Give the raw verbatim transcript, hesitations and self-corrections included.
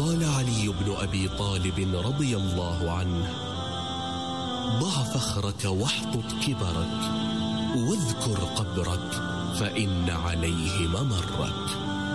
قال علي بن أبي طالب رضي الله عنه: ضع فخرك واحطط كبرك واذكر قبرك فإن عليه ممرك.